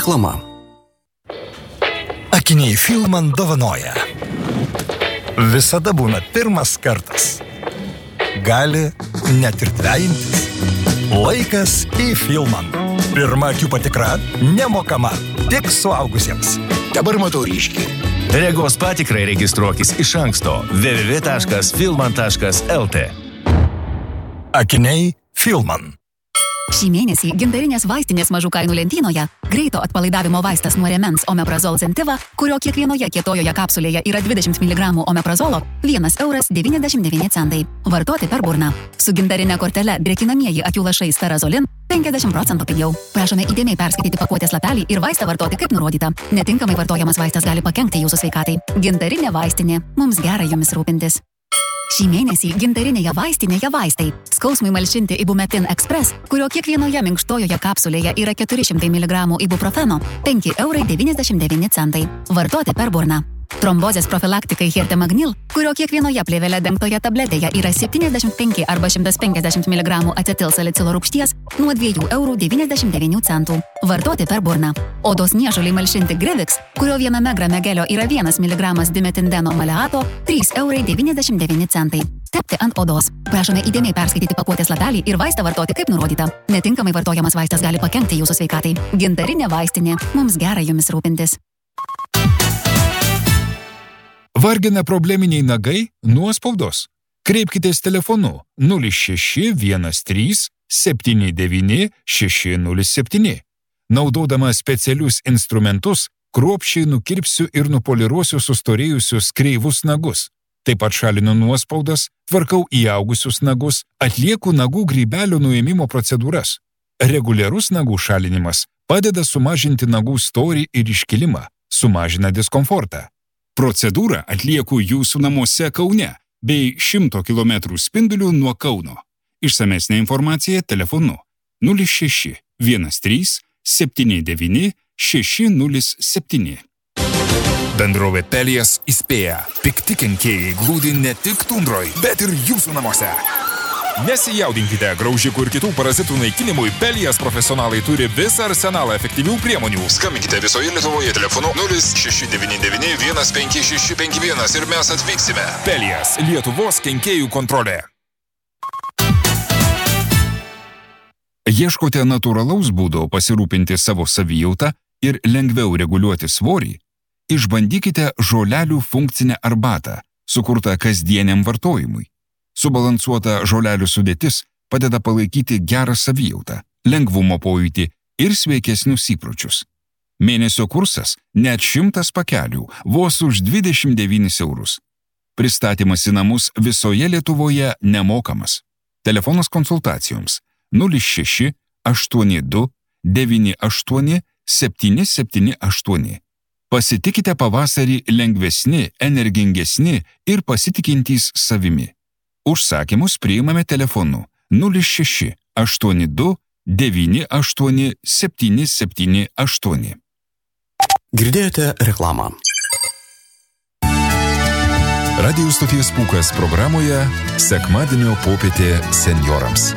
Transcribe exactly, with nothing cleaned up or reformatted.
Reklama. Akiniai Filman dovanoja. Visada būna pirmas kartas. Gali net ir dvejintis. Laikas į Filman. Pirma akių patikra nemokama, tik suaugusiems. Dabar matau ryškiai. Regos patikrai registruokis iš anksto w w w taškas filman taškas l t. Akiniai Filman. Šį mėnesį gintarinės vaistinės mažų kainų lentynoje greito atpalaidavimo vaistas nuo rėmens Omeprazol Zentiva, kurio kiekvienoje kietojoje kapsulėje yra dvidešimt miligramų omeprazolo, vienas euras devyniasdešimt devyni centai. Vartoti per burną. Su gintarine kortele drėkinamieji akių lašai Sterazolin penkiasdešimt procentų pigiau. Prašome įdėmiai perskaityti pakuotės lapelį ir vaistą vartoti kaip nurodyta. Netinkamai vartojamas vaistas gali pakenkti jūsų sveikatai. Gintarinė vaistinė. Mums gera jomis rūpintis. Šį mėnesį gintarinėje vaistinėje vaistai. Skausmui malšinti Ibumetin Express, kurio kiekvienoje minkštojoje kapsulėje yra keturi šimtai miligramų ibuprofeno, penki eurai devyniasdešimt devyni centai. Vartoti per burną. Trombozės profilaktikai Hirtemagnil, kurio kiekvienoje plėvele dengtoje tabletėje yra septyniasdešimt penki arba šimtas penkiasdešimt miligramų acetilsalicilo rūgšties nuo dviejų eurų devyniasdešimt devynių centų. Vartoti per burną. Odos niežuliai malšinti Grevix, kurio viename grame gelio yra vienas miligramas dimetindeno maleato, trys eurai devyniasdešimt devyni centai. Tepti ant odos. Prašome įdėmiai perskaityti pakuotės lapelį ir vaistą vartoti kaip nurodyta. Netinkamai vartojamas vaistas gali pakenkti jūsų sveikatai. Gintarinė vaistinė. Mums gera jomis rūpintis. Vargina probleminiai nagai? Nuospaudos. Kreipkitės telefonu nulis šeši vienas trys septyni devyni šeši nulis septyni. Naudodama specialius instrumentus, kruopščiai nukirpsiu ir nupoliruosiu sustorėjusius kreivus nagus. Taip pat šalinu nuospaudas, tvarkau įaugusius nagus, atlieku nagų grybelio nuėmimo procedūras. Reguliarus nagų šalinimas padeda sumažinti nagų storį ir iškilimą, sumažina diskomfortą. Procedūrą atlieku jūsų namuose Kaune bei šimto kilometrų spindulių nuo Kauno. Išsamesnė informacija telefonu nulis šeši vienas trys septyni devyni šeši nulis septyni. Bendrovė Pelijas įspėja, pikti kenkėjai glūdi ne tik tundroj, bet ir jūsų namuose. Nesijaudinkite, graužikų ir kitų parazitų naikinimui Pelijas profesionalai turi visą arsenalą efektyvių priemonių. Skambinkite visoje Lietuvoje telefonu nulis šeši devyni devyni vienas penki šeši penki vienas ir mes atvyksime. Pelijas – Lietuvos kenkėjų kontrolė. Ieškote natūralaus būdo pasirūpinti savo savijautą ir lengviau reguliuoti svorį? Išbandykite žolelių funkcinę arbatą, sukurtą kasdieniam vartojimui. Subalansuota žolelių sudėtis padeda palaikyti gerą savijautą, lengvumo pojūtį ir sveikesnius įpročius. Mėnesio kursas net šimtas pakelių, vos už dvidešimt devynis eurus. Pristatymas į namus visoje Lietuvoje nemokamas. Telefonas konsultacijoms nulis šeši aštuoni du devyni aštuoni septyni septyni aštuoni. Pasitikite pavasarį lengvesni, energingesni ir pasitikintys savimi. Užsakymus priimame telefonu nulis šeši aštuoni du devyni aštuoni septyni septyni aštuoni. Girdėjote reklamą. Radijų stoties Pūkas programoje sekmadienio popietė senjorams.